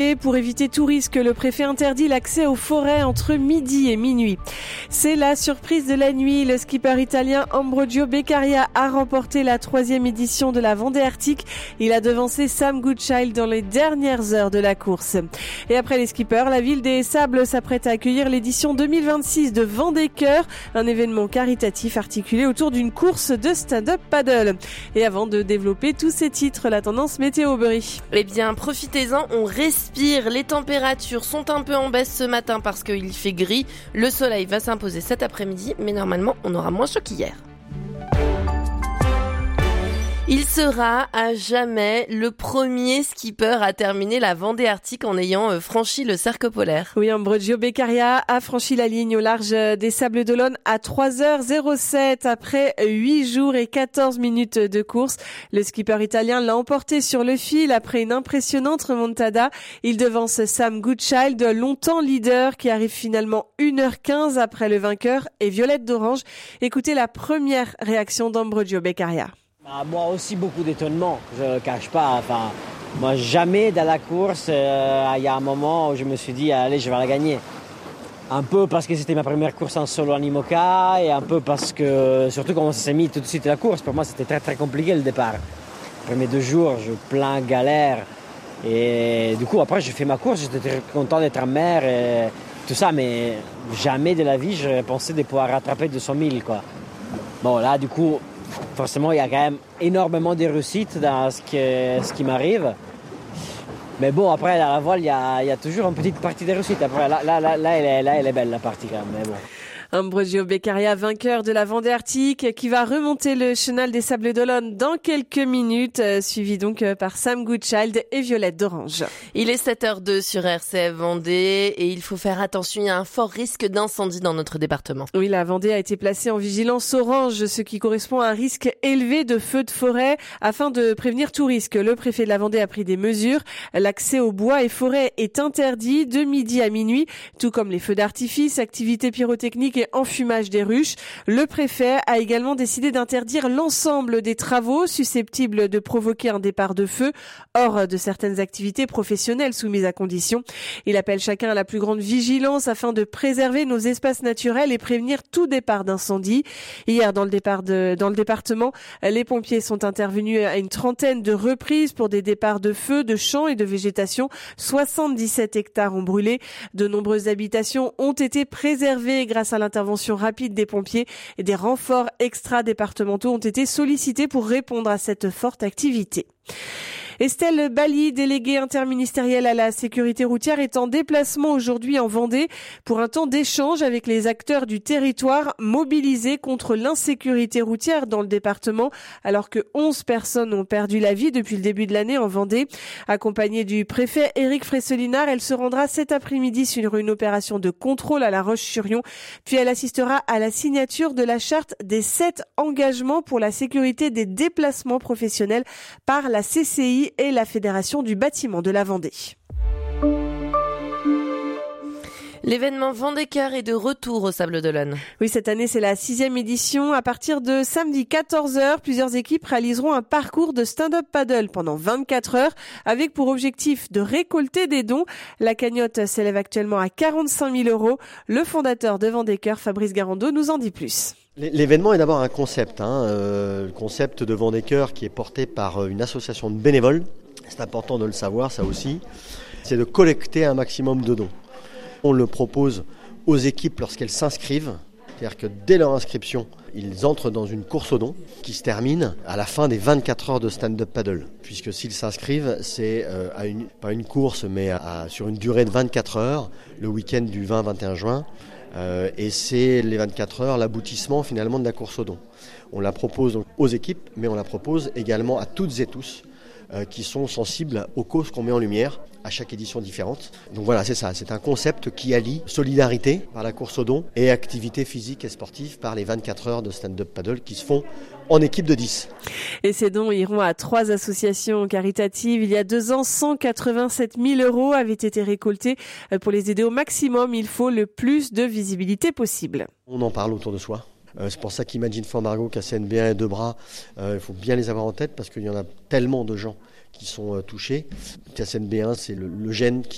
Pour éviter tout risque, le préfet interdit l'accès aux forêts entre midi et minuit. C'est la surprise de la nuit. Le skipper italien Ambrogio Beccaria a remporté la 3e édition de la Vendée Arctique. Il a devancé Sam Goodchild dans les dernières heures de la course. Et après les skippers, la ville des Sables s'apprête à accueillir l'édition 2026 de Vendée Cœur, un événement caritatif articulé autour d'une course de stand-up paddle. Et avant de développer tous ces titres, la tendance météo, Bury. Eh bien, profitez-en, on respire. Les températures sont un peu en baisse ce matin parce qu'il fait gris. Le soleil va s'imposer cet après-midi, mais normalement, on aura moins chaud qu'hier. Il sera à jamais le premier skipper à terminer la Vendée Arctique en ayant franchi le cercle polaire. Oui, Ambrogio Beccaria a franchi la ligne au large des Sables d'Olonne à 3h07 après 8 jours et 14 minutes de course. Le skipper italien l'a emporté sur le fil après une impressionnante remontada. Il devance Sam Goodchild, longtemps leader, qui arrive finalement 1h15 après le vainqueur et Violette d'Orange. Écoutez la première réaction d'Ambrogio Beccaria. Moi aussi, beaucoup d'étonnement, je ne le cache pas. Enfin, moi, jamais dans la course, il y a un moment où je me suis dit, allez, je vais la gagner. Un peu parce que c'était ma première course en solo en IMOCA et un peu parce que, surtout quand on s'est mis tout de suite à la course, pour moi, c'était très, très compliqué le départ. Les premiers 2 jours, je plein galère. Et du coup, après, j'ai fait ma course, j'étais très content d'être en mer et tout ça, mais jamais de la vie, je pensais de pouvoir rattraper 200 000, quoi. Bon, là, du coup, forcément, il y a quand même énormément de réussites dans ce qui m'arrive. Mais bon, après, à la voile, il y a toujours une petite partie de réussite. Après, là, elle est belle, la partie, quand même. Mais bon. Ambrogio Beccaria, vainqueur de la Vendée Arctique, qui va remonter le chenal des Sables d'Olonne dans quelques minutes, suivi donc par Sam Goodchild et Violette d'Orange. Il est 7h02 sur RCF Vendée et il faut faire attention, il y a un fort risque d'incendie dans notre département. Oui, la Vendée a été placée en vigilance orange, ce qui correspond à un risque élevé de feux de forêt. Afin de prévenir tout risque, le préfet de la Vendée a pris des mesures. L'accès aux bois et forêts est interdit de midi à minuit, tout comme les feux d'artifice, activités pyrotechniques et enfumage des ruches. Le préfet a également décidé d'interdire l'ensemble des travaux susceptibles de provoquer un départ de feu hors de certaines activités professionnelles soumises à conditions. Il appelle chacun à la plus grande vigilance afin de préserver nos espaces naturels et prévenir tout départ d'incendie. Hier, dans le département, les pompiers sont intervenus à une trentaine de reprises pour des départs de feu, de champs et de végétation. 77 hectares ont brûlé. De nombreuses habitations ont été préservées grâce à l'intervention rapide des pompiers et des renforts extra-départementaux ont été sollicités pour répondre à cette forte activité. Estelle Bali, déléguée interministérielle à la sécurité routière, est en déplacement aujourd'hui en Vendée pour un temps d'échange avec les acteurs du territoire mobilisés contre l'insécurité routière dans le département, alors que 11 personnes ont perdu la vie depuis le début de l'année en Vendée. Accompagnée du préfet Éric Fresselinard, elle se rendra cet après-midi sur une opération de contrôle à La Roche-sur-Yon, puis elle assistera à la signature de la charte des 7 engagements pour la sécurité des déplacements professionnels par la CCI et la Fédération du bâtiment de la Vendée. L'événement Vendée Cœur est de retour aux Sables d'Olonne. Oui, cette année, c'est la 6e édition. À partir de samedi 14h, plusieurs équipes réaliseront un parcours de stand-up paddle pendant 24 heures avec pour objectif de récolter des dons. La cagnotte s'élève actuellement à 45 000 €. Le fondateur de Vendée Cœur, Fabrice Garando, nous en dit plus. L'événement est d'abord un concept, le concept de Vendée Cœur qui est porté par une association de bénévoles. C'est important de le savoir, ça aussi. C'est de collecter un maximum de dons. On le propose aux équipes lorsqu'elles s'inscrivent, c'est-à-dire que dès leur inscription, ils entrent dans une course aux dons qui se termine à la fin des 24 heures de stand-up paddle. Puisque s'ils s'inscrivent, c'est pas une course, mais sur une durée de 24 heures, le week-end du 20-21 juin. Et c'est les 24 heures, l'aboutissement finalement de la course aux dons. On la propose donc aux équipes, mais on la propose également à toutes et tous qui sont sensibles aux causes qu'on met en lumière à chaque édition différente. Donc voilà, c'est ça, c'est un concept qui allie solidarité par la course aux dons et activité physique et sportive par les 24 heures de stand-up paddle qui se font en équipe de 10. Et ces dons iront à 3 associations caritatives. Il y a 2 ans, 187 000 € avaient été récoltés. Pour les aider au maximum, il faut le plus de visibilité possible. On en parle autour de soi. C'est pour ça qu'Imagine for Margot, KCNB1 et Debras, il faut bien les avoir en tête parce qu'il y en a tellement de gens qui sont touchés. KCNB1, c'est le gène